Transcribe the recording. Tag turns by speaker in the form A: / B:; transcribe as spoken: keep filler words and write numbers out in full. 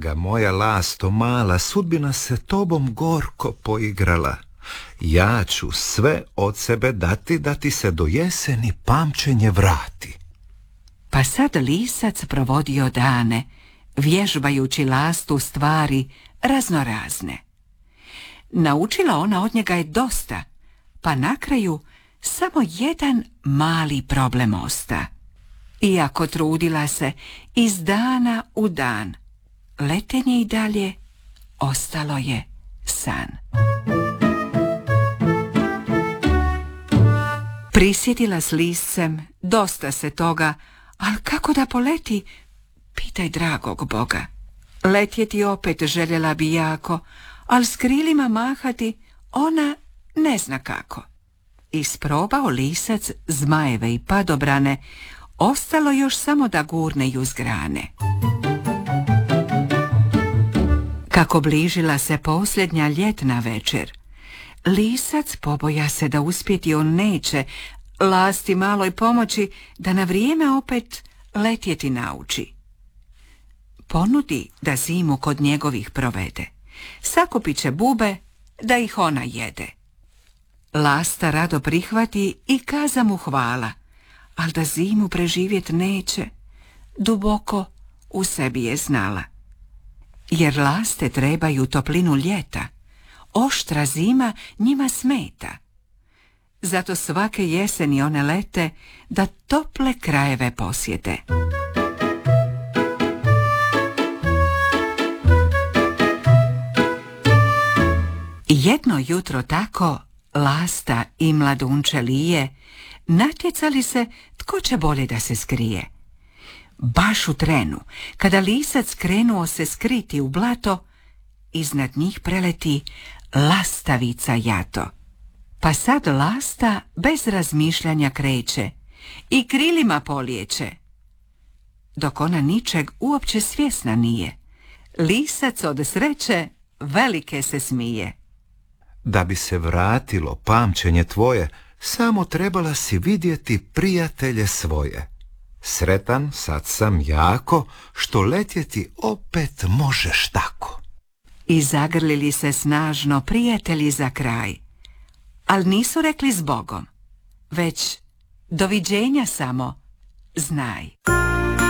A: Draga moja lasto mala, sudbina se tobom gorko poigrala. Ja ću sve od sebe dati da ti se do jeseni pamćenje vrati.
B: Pa sad lisac provodio dane, vježbajući lastu stvari raznorazne. Naučila ona od njega je dosta, pa na kraju samo jedan mali problem osta. Iako trudila se iz dana u dan, letenje i dalje ostalo je san. Prisjetila s liscem dosta se toga, ali kako da poleti, pitaj dragog Boga. Letjeti opet željela bi jako, ali s krilima mahati ona ne zna kako. Isprobao lisac zmajeve i padobrane, ostalo još samo da gurne ju s grane. Kako bližila se posljednja ljetna večer, lisac poboja se da uspjeti on neće, lasti maloj pomoći da na vrijeme opet letjeti nauči. Ponudi da zimu kod njegovih provede, sakupit će bube da ih ona jede. Lasta rado prihvati i kaza mu hvala, al da zimu preživjet neće, duboko u sebi je znala. Jer laste trebaju toplinu ljeta, oštra zima njima smeta. Zato svake jeseni one lete da tople krajeve posjete. Jedno jutro tako lasta i mladunče lije natjecali se tko će bolje da se skrije. Baš u trenu, kada lisac krenuo se skriti u blato, iznad njih preleti lastavica jato. Pa sad lasta bez razmišljanja kreće i krilima polijeće. Dok ona ničeg uopće svjesna nije, lisac od sreće velike se smije.
A: Da bi se vratilo pamćenje tvoje, samo trebala si vidjeti prijatelje svoje. Sretan sad sam jako, što letjeti opet možeš tako.
B: I zagrlili se snažno prijatelji za kraj, al nisu rekli zbogom, već doviđenja samo, znaj.